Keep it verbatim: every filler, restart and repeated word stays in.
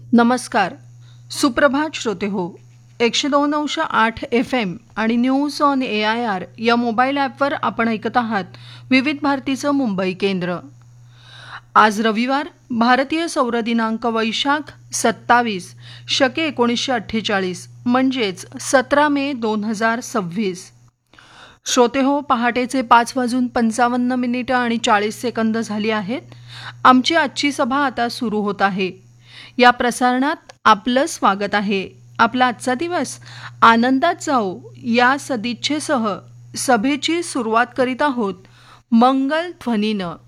नमस्कार. सुप्रभात श्रोते हो. एकशे दोन अंश आठ एफ एम आणि news on A I R या मोबाईल ॲपवर आपण ऐकत आहात विविध भारतीचं मुंबई केंद्र. आज रविवार, भारतीय सौर दिनांक वैशाख सत्तावीस शके एकोणीसशे अठ्ठेचाळीस म्हणजेच सतरा मे दोन हजार सव्वीस. श्रोते हो, पहाटेचे पाच वाजून पंचावन्न मिनिटं आणि चाळीस सेकंद झाली आहेत. आमची आजची सभा आता सुरू होत आहे. या प्रसारणात आपलं स्वागत आहे. आपला आजचा दिवस आनंदात जाओ या सदिच्छेसह सभेची सुरुवात करीत आहोत मंगल ध्वनीनं.